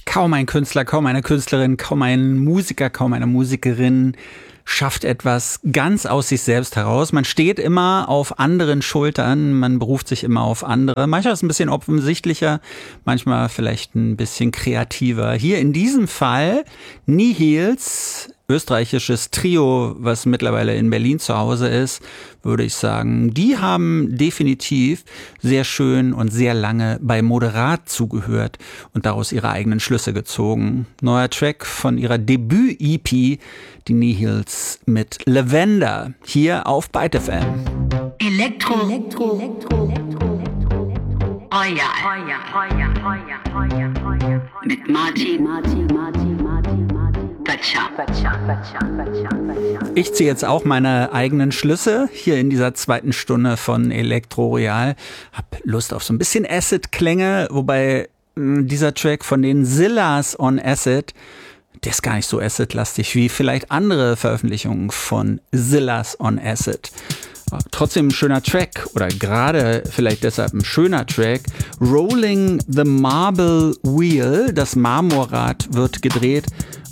Kaum ein Künstler, kaum eine Künstlerin, kaum ein Musiker, kaum eine Musikerin schafft etwas ganz aus sich selbst heraus. Man steht immer auf anderen Schultern, man beruft sich immer auf andere. Manchmal ist es ein bisschen offensichtlicher, manchmal vielleicht ein bisschen kreativer. Hier in diesem Fall Nihils, österreichisches Trio, was mittlerweile in Berlin zu Hause ist, würde ich sagen, die haben definitiv sehr schön und sehr lange bei Moderat zugehört und daraus ihre eigenen Schlüsse gezogen. Neuer Track von ihrer Debüt-EP, die Nihils mit Lavender, hier auf Byte FM. Elektro. Mit Martin. Ich ziehe jetzt auch meine eigenen Schlüsse hier in dieser zweiten Stunde von Elektro Royal. Hab Lust auf so ein bisschen Acid-Klänge, wobei dieser Track von den Zillas on Acid, der ist gar nicht so Acid-lastig wie vielleicht andere Veröffentlichungen von Zillas on Acid. Aber trotzdem ein schöner Track oder gerade vielleicht deshalb ein schöner Track. Rolling the Marble Wheel, das Marmorrad wird gedreht